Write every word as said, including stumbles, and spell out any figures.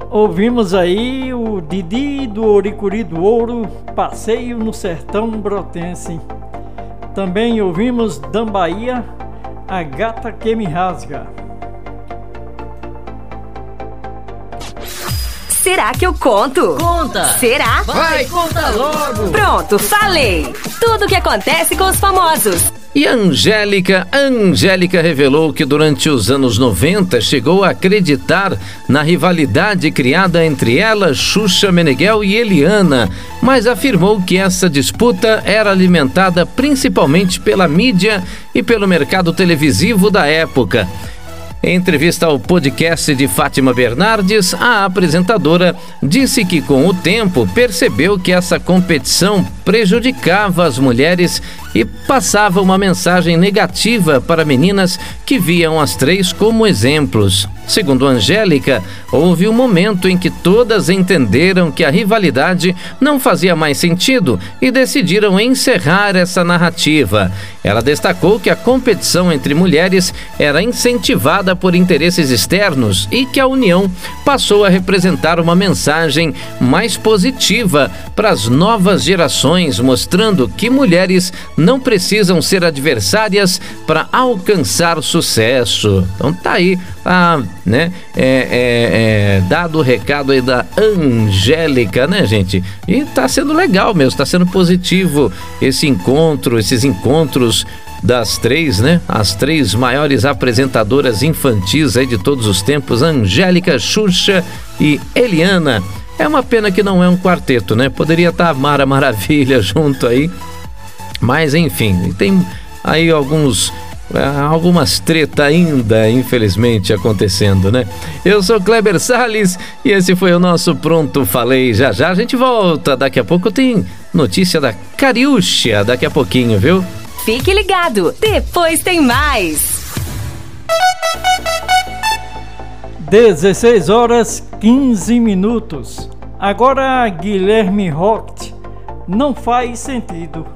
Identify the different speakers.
Speaker 1: Ouvimos aí o Didi do Oricuri do Ouro, Passeio no Sertão Brotense. Também ouvimos Dambaía, A Gata Que Me Rasga.
Speaker 2: Será que eu conto?
Speaker 3: Conta!
Speaker 2: Será?
Speaker 3: Vai, conta logo!
Speaker 2: Pronto, falei! Tudo o que acontece com os famosos.
Speaker 4: E a Angélica, a Angélica revelou que durante os anos noventa chegou a acreditar na rivalidade criada entre ela, Xuxa Meneghel e Eliana, mas afirmou que essa disputa era alimentada principalmente pela mídia e pelo mercado televisivo da época. Em entrevista ao podcast de Fátima Bernardes, a apresentadora disse que com o tempo percebeu que essa competição prejudicava as mulheres e passava uma mensagem negativa para meninas que viam as três como exemplos. Segundo Angélica, houve um momento em que todas entenderam que a rivalidade não fazia mais sentido e decidiram encerrar essa narrativa. Ela destacou que a competição entre mulheres era incentivada por interesses externos e que a união passou a representar uma mensagem mais positiva para as novas gerações, mostrando que mulheres não precisam ser adversárias para alcançar sucesso. Então tá aí, a, né, é, é, é, dado o recado aí da Angélica, né, gente? E tá sendo legal mesmo, tá sendo positivo esse encontro, esses encontros das três, né? As três maiores apresentadoras infantis aí de todos os tempos, Angélica, Xuxa e Eliana. É uma pena que não é um quarteto, né? Poderia estar a Mara Maravilha junto aí, mas enfim, tem aí alguns algumas treta ainda, infelizmente, acontecendo, né? Eu sou Kleber Salles e esse foi o nosso Pronto Falei. Já já a gente volta, daqui a pouco tem notícia da Cariúcha, daqui a pouquinho, viu?
Speaker 2: Fique ligado, depois tem mais.
Speaker 1: dezesseis horas quinze minutos. Agora Guilherme Rocht, Não Faz Sentido.